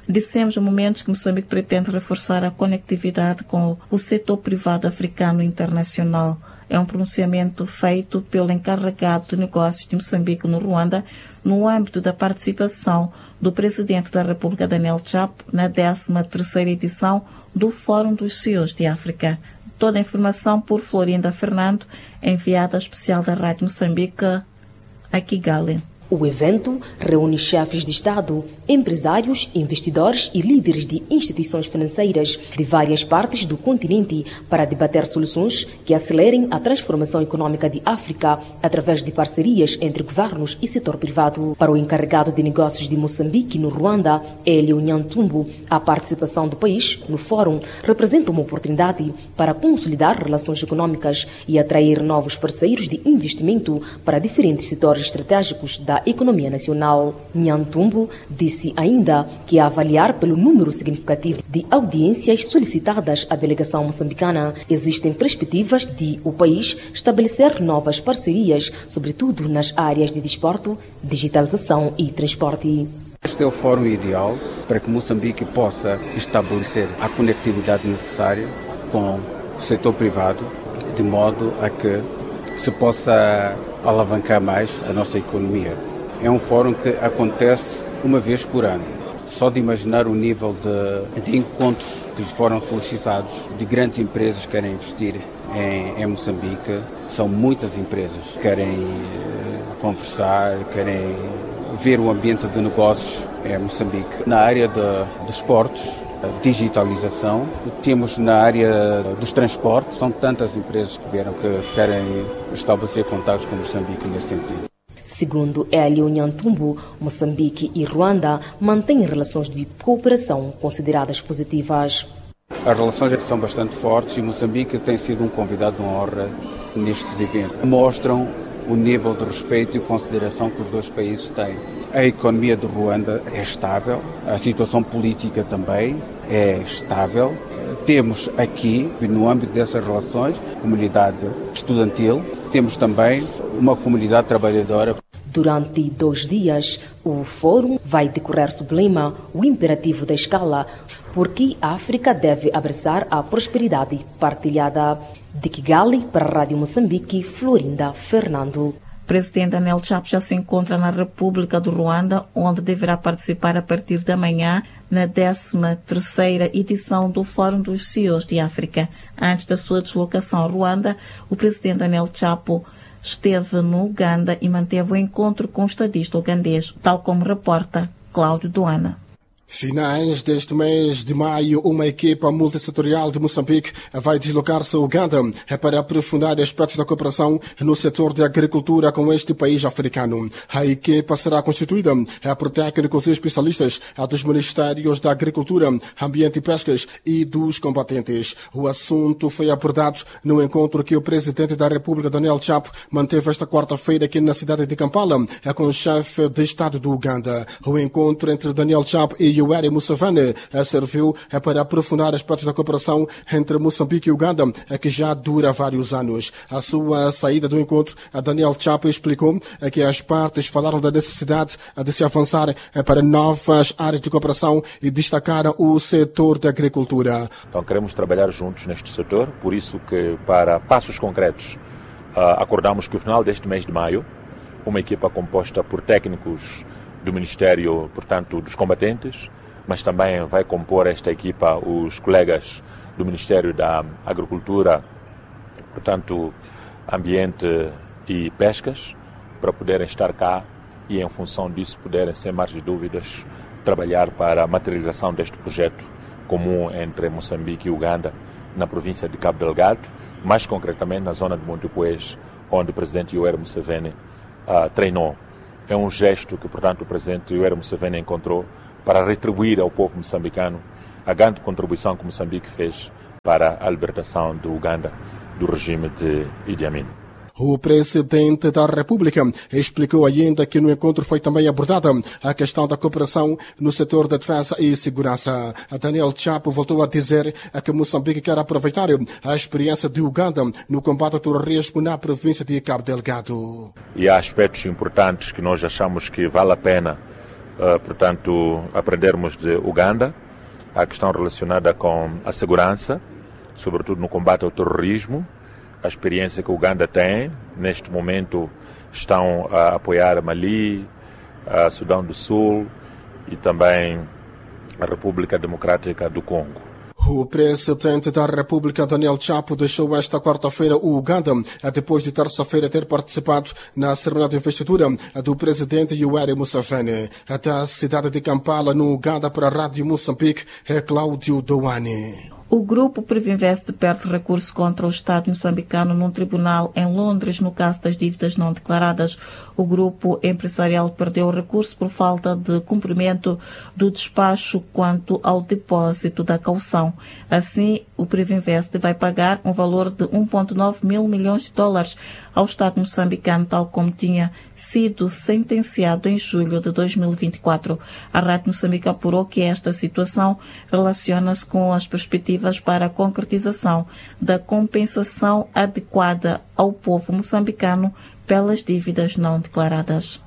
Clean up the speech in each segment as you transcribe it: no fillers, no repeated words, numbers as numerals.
Dissemos em momentos que Moçambique pretende reforçar a conectividade com o setor privado africano e internacional. É um pronunciamento feito pelo encarregado de negócios de Moçambique no Ruanda, no âmbito da participação do presidente da República, Daniel Chapo, na 13ª edição do Fórum dos CEOs de África. Toda a informação por Florinda Fernando, enviada especial da Rádio Moçambique a Kigali. O evento reúne chefes de Estado, empresários, investidores e líderes de instituições financeiras de várias partes do continente para debater soluções que acelerem a transformação econômica de África através de parcerias entre governos e setor privado. Para o encarregado de negócios de Moçambique no Ruanda, Hélio Nhantumbo, a participação do país no fórum representa uma oportunidade para consolidar relações econômicas e atrair novos parceiros de investimento para diferentes setores estratégicos da economia nacional. Nhantumbo disse ainda que, a avaliar pelo número significativo de audiências solicitadas à delegação moçambicana, existem perspectivas de o país estabelecer novas parcerias, sobretudo nas áreas de desporto, digitalização e transporte. Este é o fórum ideal para que Moçambique possa estabelecer a conectividade necessária com o setor privado, de modo a que se possa alavancar mais a nossa economia. É um fórum que acontece uma vez por ano. Só de imaginar o nível de encontros que foram solicitados de grandes empresas que querem investir em Moçambique. São muitas empresas que querem conversar, querem ver o ambiente de negócios em Moçambique. Na área dos esportes, digitalização, temos na área dos transportes, são tantas empresas que vieram que querem estabelecer contatos com Moçambique nesse sentido. Segundo Hélio Nhantumbo, Moçambique e Ruanda mantêm relações de cooperação consideradas positivas. As relações são bastante fortes e Moçambique tem sido um convidado de honra nestes eventos. Mostram o nível de respeito e consideração que os dois países têm. A economia de Ruanda é estável, a situação política também é estável. Temos aqui, no âmbito dessas relações, comunidade estudantil, temos também uma comunidade trabalhadora. Durante 2 dias, o fórum vai decorrer sob o lema o imperativo da escala, porque a África deve abraçar a prosperidade partilhada. De Kigali, para a Rádio Moçambique, Florinda Fernando. O presidente Daniel Chapo já se encontra na República do Ruanda, onde deverá participar a partir da manhã na 13ª edição do Fórum dos CEOs de África. Antes da sua deslocação a Ruanda, o presidente Daniel Chapo esteve no Uganda e manteve o encontro com o estadista ugandês, tal como reporta Cláudio Duana. Finais deste mês de maio, uma equipa multissetorial de Moçambique vai deslocar-se ao Uganda para aprofundar aspectos da cooperação no setor de agricultura com este país africano. A equipa será constituída por técnicos e especialistas dos Ministérios da Agricultura, Ambiente e Pescas e dos combatentes. O assunto foi abordado no encontro que o presidente da República, Daniel Chapo, manteve esta quarta-feira aqui na cidade de Kampala com o chefe de Estado do Uganda. O encontro entre Daniel Chapo e Yoweri Museveni serviu para aprofundar aspectos da cooperação entre Moçambique e Uganda, que já dura vários anos. A sua saída do encontro, Daniel Chapo explicou que as partes falaram da necessidade de se avançar para novas áreas de cooperação e destacaram o setor da agricultura. Então queremos trabalhar juntos neste setor, por isso que para passos concretos acordamos que no final deste mês de maio, uma equipa composta por técnicos do Ministério, portanto, dos combatentes, mas também vai compor esta equipa os colegas do Ministério da Agricultura, portanto, Ambiente e Pescas, para poderem estar cá e, em função disso, poderem, sem mais dúvidas, trabalhar para a materialização deste projeto comum entre Moçambique e Uganda, na província de Cabo Delgado, mais concretamente na zona de Montepuez, onde o presidente Yoweri Museveni treinou. É um gesto que, portanto, o presidente Yoweri Museveni encontrou para retribuir ao povo moçambicano a grande contribuição que Moçambique fez para a libertação do Uganda do regime de Idi Amin. O presidente da República explicou ainda que no encontro foi também abordada a questão da cooperação no setor da defesa e segurança. Daniel Chapo voltou a dizer que Moçambique quer aproveitar a experiência de Uganda no combate ao terrorismo na província de Cabo Delgado. E há aspectos importantes que nós achamos que vale a pena portanto, aprendermos de Uganda a questão relacionada com a segurança, sobretudo no combate ao terrorismo, a experiência que a Uganda tem. Neste momento estão a apoiar Mali, a Sudão do Sul e também a República Democrática do Congo. O presidente da República, Daniel Chapo, deixou esta quarta-feira o Uganda, depois de terça-feira ter participado na cerimônia de investidura do presidente Yoweri Museveni. Da cidade de Kampala, no Uganda, para a Rádio Moçambique, é Cláudio Douane. O grupo Privinvest perde recurso contra o Estado moçambicano num tribunal em Londres no caso das dívidas não declaradas. O grupo empresarial perdeu o recurso por falta de cumprimento do despacho quanto ao depósito da caução. Assim, o Privinvest vai pagar um valor de 1,9 mil milhões de dólares ao Estado moçambicano, tal como tinha sido sentenciado em julho de 2024. A Rádio Moçambique apurou que esta situação relaciona-se com as perspectivas para a concretização da compensação adequada ao povo moçambicano pelas dívidas não declaradas.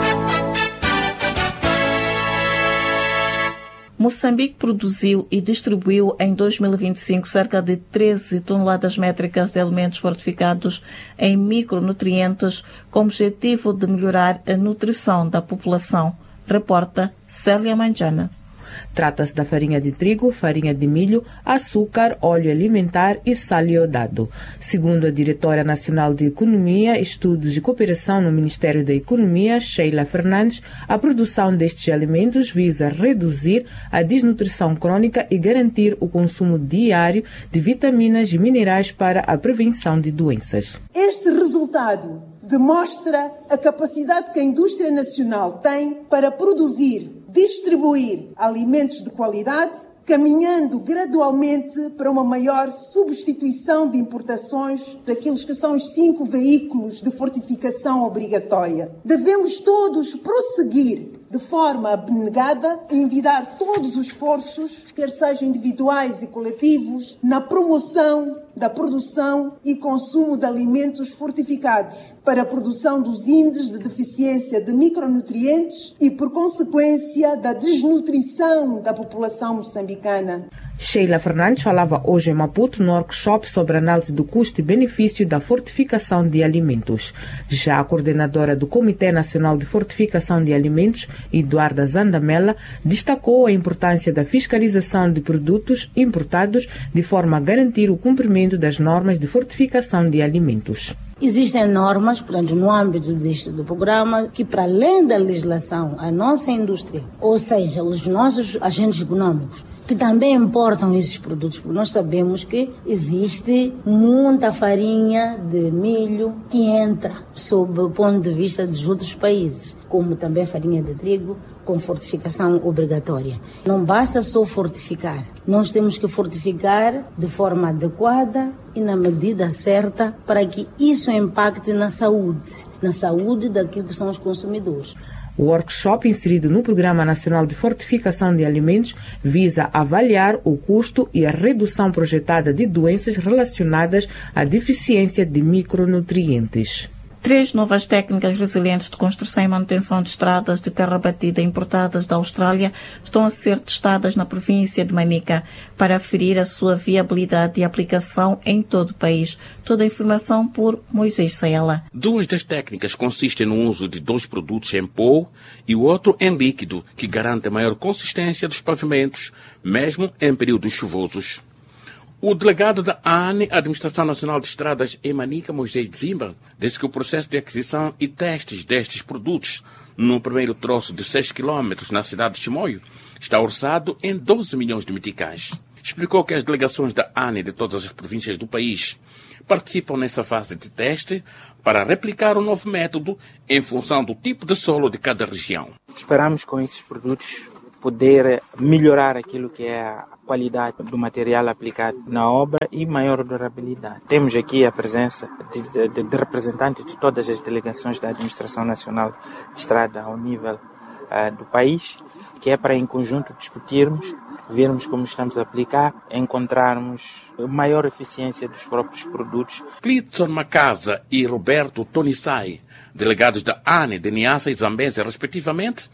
Moçambique produziu e distribuiu em 2025 cerca de 13 toneladas métricas de alimentos fortificados em micronutrientes com o objetivo de melhorar a nutrição da população, reporta Célia Manjana. Trata-se da farinha de trigo, farinha de milho, açúcar, óleo alimentar e sal iodado. Segundo a diretora nacional de Economia, Estudos e Cooperação no Ministério da Economia, Sheila Fernandes, a produção destes alimentos visa reduzir a desnutrição crônica e garantir o consumo diário de vitaminas e minerais para a prevenção de doenças. Este resultado demonstra a capacidade que a indústria nacional tem para produzir, distribuir alimentos de qualidade, caminhando gradualmente para uma maior substituição de importações daqueles que são os 5 veículos de fortificação obrigatória. Devemos todos prosseguir de forma abnegada e envidar todos os esforços, quer sejam individuais e coletivos, na promoção da produção e consumo de alimentos fortificados para a produção dos índices de deficiência de micronutrientes e, por consequência, da desnutrição da população moçambicana. Sheila Fernandes falava hoje em Maputo no workshop sobre análise do custo e benefício da fortificação de alimentos. Já a coordenadora do Comitê Nacional de Fortificação de Alimentos, Eduarda Zandamela, destacou a importância da fiscalização de produtos importados de forma a garantir o cumprimento das normas de fortificação de alimentos. Existem normas, portanto, no âmbito do programa, que para além da legislação, a nossa indústria, ou seja, os nossos agentes econômicos, que também importam esses produtos, porque nós sabemos que existe muita farinha de milho que entra sob o ponto de vista dos outros países, como também farinha de trigo com fortificação obrigatória. Não basta só fortificar, nós temos que fortificar de forma adequada e na medida certa para que isso impacte na saúde daquilo que são os consumidores. O workshop, inserido no Programa Nacional de Fortificação de Alimentos, visa avaliar o custo e a redução projetada de doenças relacionadas à deficiência de micronutrientes. 3 novas técnicas resilientes de construção e manutenção de estradas de terra batida importadas da Austrália estão a ser testadas na província de Manica para aferir a sua viabilidade e aplicação em todo o país. Toda a informação por Moisés Saela. 2 das técnicas consistem no uso de 2 produtos em pó e o outro em líquido, que garante a maior consistência dos pavimentos, mesmo em períodos chuvosos. O delegado da ANE, Administração Nacional de Estradas em Manica, Moisés Zimba, disse que o processo de aquisição e testes destes produtos no primeiro troço de 6 km na cidade de Chimoio está orçado em 12 milhões de meticais. Explicou que as delegações da ANE de todas as províncias do país participam nessa fase de teste para replicar o novo método em função do tipo de solo de cada região. Esperamos com esses produtos poder melhorar aquilo que é a qualidade do material aplicado na obra e maior durabilidade. Temos aqui a presença de representantes de todas as delegações da Administração Nacional de Estrada ao nível do país, que é para em conjunto discutirmos, vermos como estamos a aplicar, encontrarmos maior eficiência dos próprios produtos. Clitson Macasa e Roberto Tonissai, delegados da ANE de Niassa e Zambésia, respectivamente,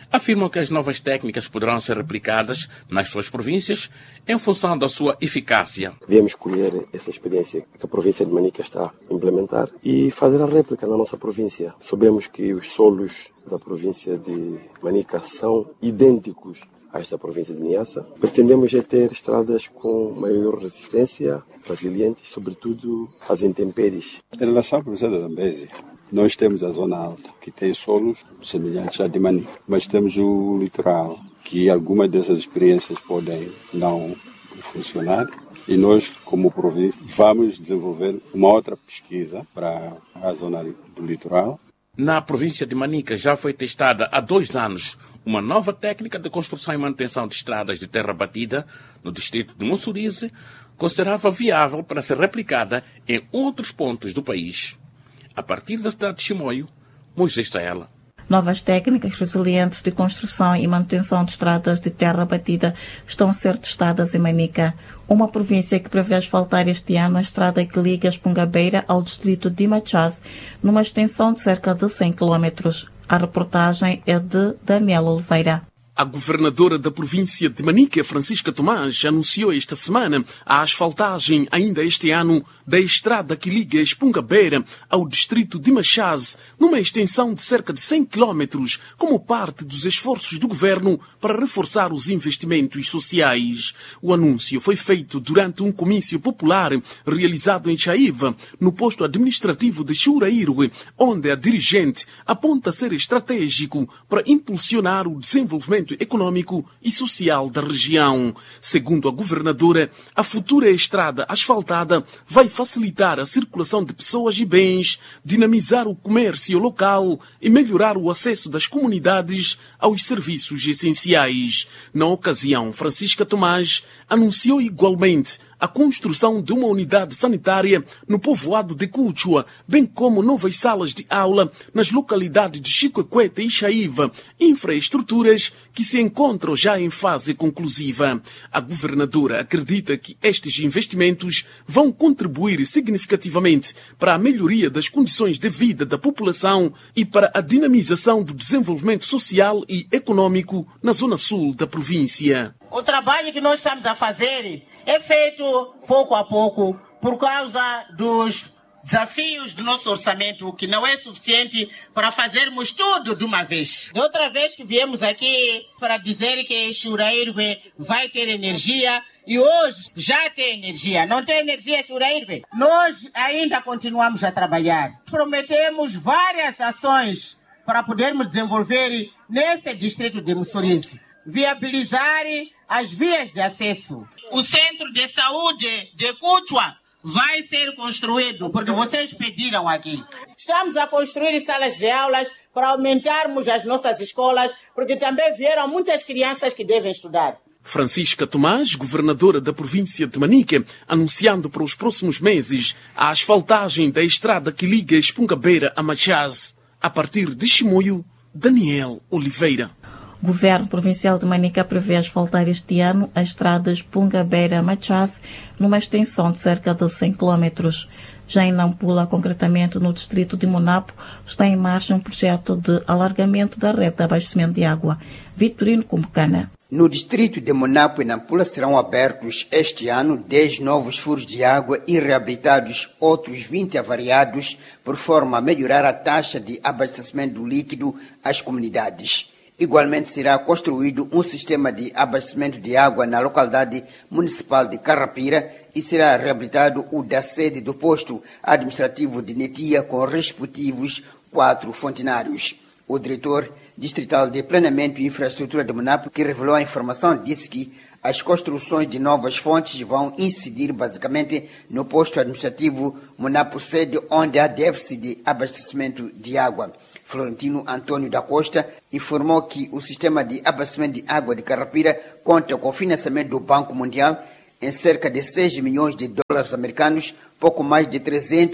afirmam que as novas técnicas poderão ser replicadas nas suas províncias em função da sua eficácia. Devemos escolher essa experiência que a província de Manica está a implementar e fazer a réplica na nossa província. Sabemos que os solos da província de Manica são idênticos a esta província de Niassa. Pretendemos ter estradas com maior resistência, resilientes, sobretudo às intempéries. Em relação à província da Zambésia, nós temos a zona alta, que tem solos semelhantes à de Manica, mas temos o litoral, que algumas dessas experiências podem não funcionar. E nós, como província, vamos desenvolver uma outra pesquisa para a zona do litoral. Na província de Manica já foi testada há 2 anos uma nova técnica de construção e manutenção de estradas de terra batida no distrito de Mussurize, considerava viável para ser replicada em outros pontos do país. A partir da cidade de Chimoio, Moisés Taela. Novas técnicas resilientes de construção e manutenção de estradas de terra batida estão a ser testadas em Manica, uma província que prevê asfaltar este ano a estrada que liga Espungabeira ao distrito de Machaz, numa extensão de cerca de 100 km. A reportagem é de Daniel Oliveira. A governadora da província de Manica, Francisca Tomás, anunciou esta semana a asfaltagem, ainda este ano, da estrada que liga Espungabeira ao distrito de Machaz, numa extensão de cerca de 100 km, como parte dos esforços do governo para reforçar os investimentos sociais. O anúncio foi feito durante um comício popular realizado em Chaiva, no posto administrativo de Churaíroe, onde a dirigente aponta ser estratégico para impulsionar o desenvolvimento econômico e social da região. Segundo a governadora, a futura estrada asfaltada vai facilitar a circulação de pessoas e bens, dinamizar o comércio local e melhorar o acesso das comunidades aos serviços essenciais. Na ocasião, Francisca Tomás anunciou igualmente a construção de uma unidade sanitária no povoado de Cuchua, bem como novas salas de aula nas localidades de Chicoequete e Chaiva, infraestruturas que se encontram já em fase conclusiva. A governadora acredita que estes investimentos vão contribuir significativamente para a melhoria das condições de vida da população e para a dinamização do desenvolvimento social e econômico na zona sul da província. O trabalho que nós estamos a fazer é feito pouco a pouco por causa dos desafios do nosso orçamento, que não é suficiente para fazermos tudo de uma vez. De outra vez que viemos aqui para dizer que Churaíroe vai ter energia, e hoje já tem energia. Não tem energia, Churaíroe? Nós ainda continuamos a trabalhar. Prometemos várias ações para podermos desenvolver nesse distrito de Mussurize. Viabilizar as vias de acesso. O centro de saúde de Cuchua vai ser construído, porque vocês pediram aqui. Estamos a construir salas de aulas para aumentarmos as nossas escolas, porque também vieram muitas crianças que devem estudar. Francisca Tomás, governadora da província de Manica, anunciando para os próximos meses a asfaltagem da estrada que liga Espungabeira a Machaz. A partir de Chimoio, Daniel Oliveira. O Governo Provincial de Manica prevê asfaltar este ano a estrada Espungabeira-Machaz numa extensão de cerca de 100 km. Já em Nampula, concretamente no distrito de Monapo, está em marcha um projeto de alargamento da rede de abastecimento de água. Vitorino Kumbucana. No distrito de Monapo e Nampula serão abertos este ano 10 novos furos de água e reabilitados outros 20 avariados, por forma a melhorar a taxa de abastecimento do líquido às comunidades. Igualmente será construído um sistema de abastecimento de água na localidade municipal de Carrapira e será reabilitado o da sede do posto administrativo de Netia com respectivos 4 fontenários. O diretor distrital de Planeamento e Infraestrutura de Monapo, que revelou a informação, disse que as construções de novas fontes vão incidir basicamente no posto administrativo Monapo sede, onde há déficit de abastecimento de água. Florentino Antônio da Costa informou que o sistema de abastecimento de água de Carrapira conta com financiamento do Banco Mundial em cerca de 6 milhões de dólares americanos, pouco mais de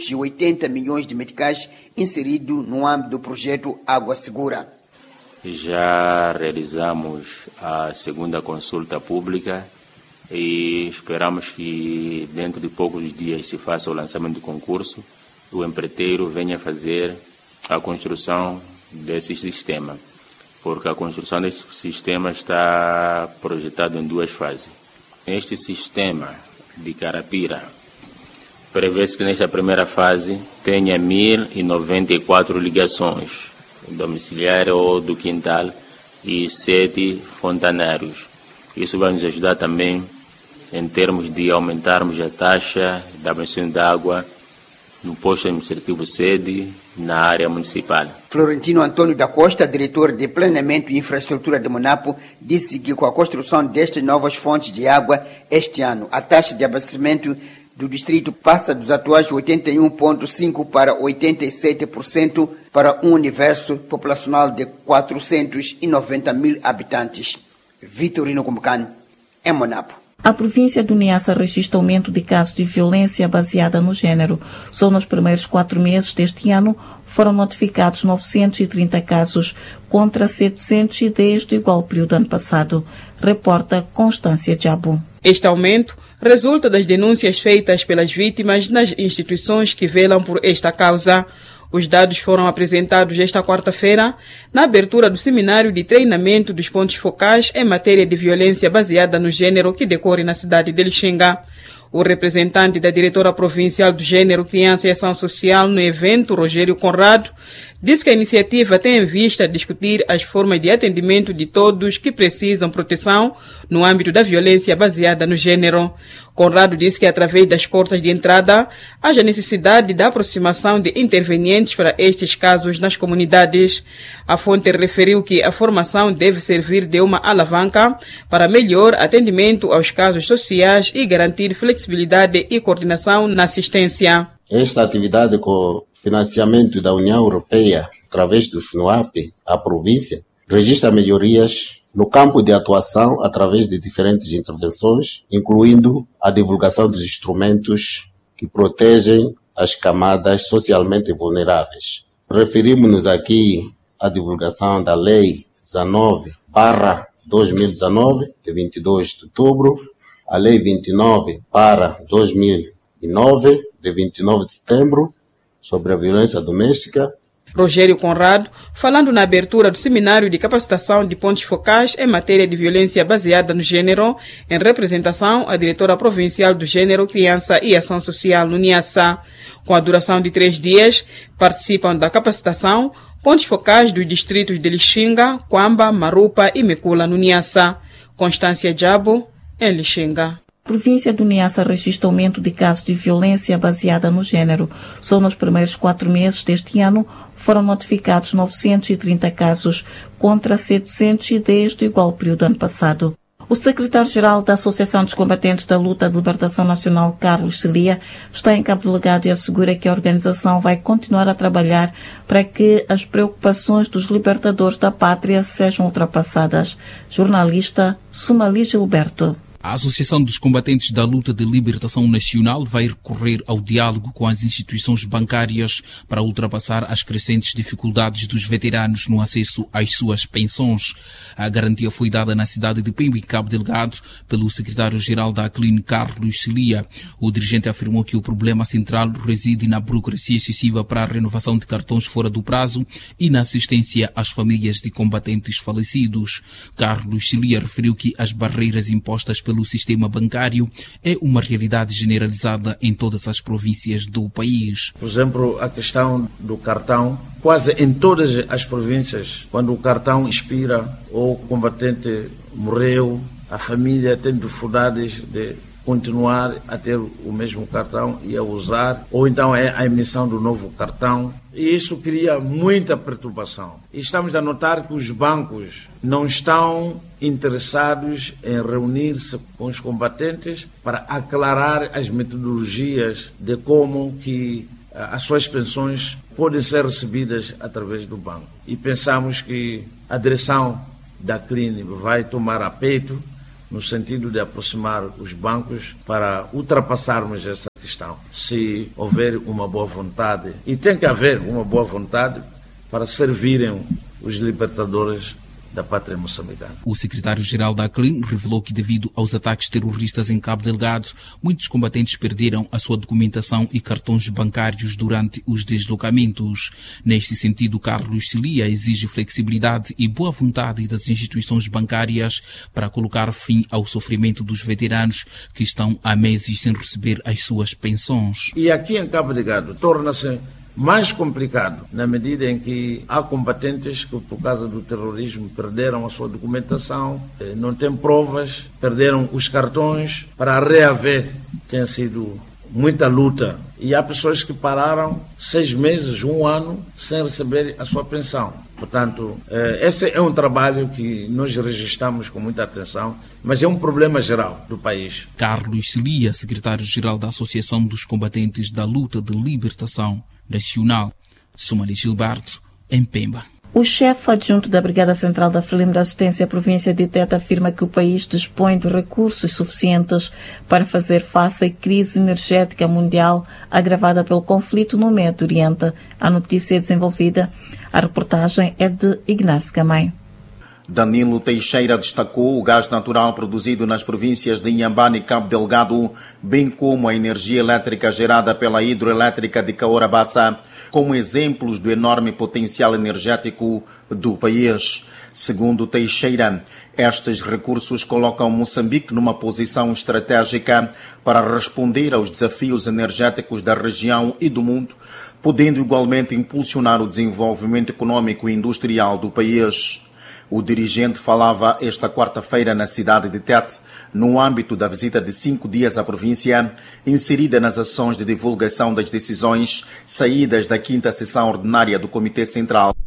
380 milhões de meticais, inserido no âmbito do projeto Água Segura. Já realizamos a segunda consulta pública e esperamos que dentro de poucos dias se faça o lançamento do concurso, o empreiteiro venha fazer a construção desse sistema. porque a construção deste sistema está projetado em 2 fases. Este sistema de Carapira prevê-se que nesta primeira fase tenha 1.094 ligações domiciliárias ou do quintal e 7 fontanários. Isso vai nos ajudar também em termos de aumentarmos a taxa da abastecimento de água no posto administrativo sede na área municipal. Florentino Antônio da Costa, diretor de Planeamento e Infraestrutura de Monapo, disse que com a construção destas novas fontes de água este ano, a taxa de abastecimento do distrito passa dos atuais 81,5% para 87% para um universo populacional de 490 mil habitantes. Vitorino Kumbucano, em Monapo. A província do Niassa registra aumento de casos de violência baseada no género. Só nos primeiros 4 meses deste ano foram notificados 930 casos, contra 710 do igual período ano passado, reporta Constância Diabo. Este aumento resulta das denúncias feitas pelas vítimas nas instituições que velam por esta causa. Os dados foram apresentados esta quarta-feira na abertura do seminário de treinamento dos pontos focais em matéria de violência baseada no gênero que decorre na cidade de Lixinga. O representante da diretora provincial do Gênero, Criança e Ação Social no evento, Rogério Conrado, disse que a iniciativa tem em vista discutir as formas de atendimento de todos que precisam proteção no âmbito da violência baseada no gênero. Conrado disse que através das portas de entrada haja necessidade da aproximação de intervenientes para estes casos nas comunidades. A fonte referiu que a formação deve servir de uma alavanca para melhor atendimento aos casos sociais e garantir flexibilidade e coordenação na assistência. Esta atividade com financiamento da União Europeia, através do FNUAP, a província, registra melhorias no campo de atuação através de diferentes intervenções, incluindo a divulgação dos instrumentos que protegem as camadas socialmente vulneráveis. Referimos-nos aqui à divulgação da Lei 19/2019, de 22 de outubro, a Lei 29/2009, de 29 de setembro, sobre a violência doméstica. Rogério Conrado, falando na abertura do seminário de capacitação de pontos focais em matéria de violência baseada no gênero, em representação à diretora provincial do Gênero, Criança e Ação Social no Niassa. Com a duração de 3 dias, participam da capacitação pontos focais dos distritos de Lixinga, Quamba, Marupa e Mekula no Niassa. Constância Diabo, em Lixinga. A província do Niassa registra aumento de casos de violência baseada no gênero. Só nos primeiros 4 meses deste ano foram notificados 930 casos, contra 710 do igual período ano passado. O secretário-geral da Associação dos Combatentes da Luta de Libertação Nacional, Carlos Celia, está em Cabo Delgado e assegura que a organização vai continuar a trabalhar para que as preocupações dos libertadores da pátria sejam ultrapassadas. Jornalista Sumali Gilberto. A Associação dos Combatentes da Luta de Libertação Nacional vai recorrer ao diálogo com as instituições bancárias para ultrapassar as crescentes dificuldades dos veteranos no acesso às suas pensões. A garantia foi dada na cidade de Pemba, em Cabo Delgado, pelo secretário-geral da ACLIN, Carlos Celia. O dirigente afirmou que o problema central reside na burocracia excessiva para a renovação de cartões fora do prazo e na assistência às famílias de combatentes falecidos. Carlos Celia referiu que as barreiras impostas pelo sistema bancário é uma realidade generalizada em todas as províncias do país. Por exemplo, a questão do cartão, quase em todas as províncias, quando o cartão expira ou o combatente morreu, a família tem dificuldades de continuar a ter o mesmo cartão e a usar, ou então é a emissão do novo cartão. E isso cria muita perturbação. E estamos a notar que os bancos não estão interessados em reunir-se com os combatentes para aclarar as metodologias de como que as suas pensões podem ser recebidas através do banco. E pensamos que a direção da clínica vai tomar a peito no sentido de aproximar os bancos para ultrapassarmos essa questão. Se houver uma boa vontade, e tem que haver uma boa vontade para servirem os libertadores da pátria moçambicana. O secretário-geral da ACLIN revelou que, devido aos ataques terroristas em Cabo Delgado, muitos combatentes perderam a sua documentação e cartões bancários durante os deslocamentos. Neste sentido, Carlos Cilia exige flexibilidade e boa vontade das instituições bancárias para colocar fim ao sofrimento dos veteranos que estão há meses sem receber as suas pensões. E aqui em Cabo Delgado torna-se mais complicado, na medida em que há combatentes que, por causa do terrorismo, perderam a sua documentação, não têm provas, perderam os cartões. Para reaver tem sido muita luta. E há pessoas que pararam 6 meses, 1 ano, sem receber a sua pensão. Portanto, esse é um trabalho que nós registramos com muita atenção, mas é um problema geral do país. Carlos Cilia, secretário-geral da Associação dos Combatentes da Luta de Libertação Nacional. Sumali Gilberto, em Pemba. O chefe adjunto da Brigada Central da Frelimo da Assistência à Província de Tete afirma que o país dispõe de recursos suficientes para fazer face à crise energética mundial agravada pelo conflito no Médio Oriente. A notícia é desenvolvida. A reportagem é de Ignacio Camay. Danilo Teixeira destacou o gás natural produzido nas províncias de Inhambane e Cabo Delgado, bem como a energia elétrica gerada pela hidroelétrica de Caorabassa, como exemplos do enorme potencial energético do país. Segundo Teixeira, estes recursos colocam Moçambique numa posição estratégica para responder aos desafios energéticos da região e do mundo, podendo igualmente impulsionar o desenvolvimento econômico e industrial do país. O dirigente falava esta quarta-feira na cidade de Tete, no âmbito da visita de 5 dias à província, inserida nas ações de divulgação das decisões saídas da 5ª sessão ordinária do Comitê Central.